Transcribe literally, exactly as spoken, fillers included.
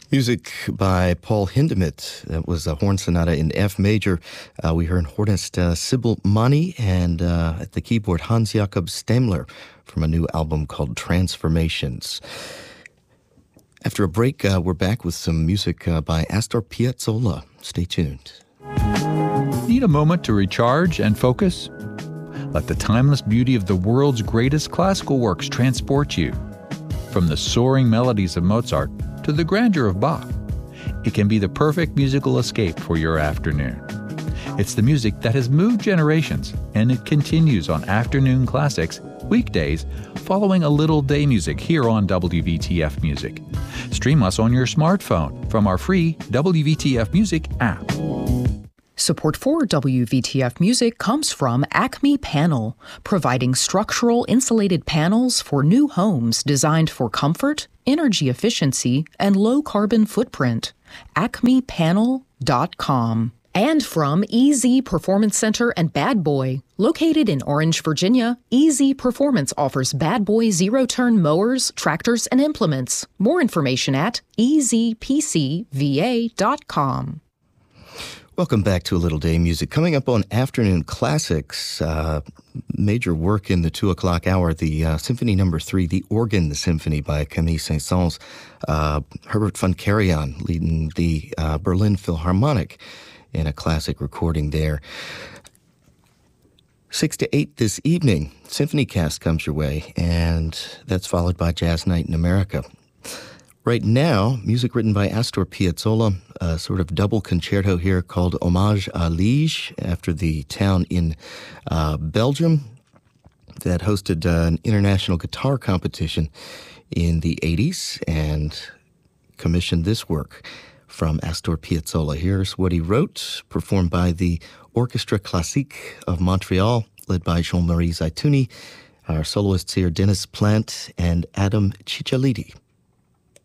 Music by Paul Hindemith. That was a horn sonata in F major. Uh, we heard hornist uh, Sybil Mani and uh, at the keyboard Hans Jakob Stamler from a new album called Transformations. After a break, uh, we're back with some music uh, by Astor Piazzolla. Stay tuned. Need a moment to recharge and focus? Let the timeless beauty of the world's greatest classical works transport you. From the soaring melodies of Mozart to the grandeur of Bach, it can be the perfect musical escape for your afternoon. It's the music that has moved generations, and it continues on Afternoon Classics, weekdays, following a little day music here on W V T F Music. Stream us on your smartphone from our free W V T F Music app. Support for W V T F Music comes from Acme Panel, providing structural insulated panels for new homes designed for comfort, energy efficiency, and low carbon footprint. acme panel dot com. And from E Z Performance Center and Bad Boy. Located in Orange, Virginia, E Z Performance offers Bad Boy zero-turn mowers, tractors, and implements. More information at e z p c v a dot com. Welcome back to A Little Day Music. Coming up on Afternoon Classics, uh, major work in the two o'clock hour, the uh, Symphony Number Three, the Organ Symphony by Camille Saint-Saëns. Uh, Herbert von Karajan leading the uh, Berlin Philharmonic in a classic recording there. Six to eight this evening, Symphony Cast comes your way, and that's followed by Jazz Night in America. Right now, music written by Astor Piazzolla, a sort of double concerto here called Hommage à Liege, after the town in uh, Belgium that hosted uh, an international guitar competition in the eighties and commissioned this work from Astor Piazzolla. Here's what he wrote, performed by the Orchestre Classique of Montreal, led by Jean-Marie Zaitouni. Our soloists here, Dennis Plant and Adam Ciccioliti.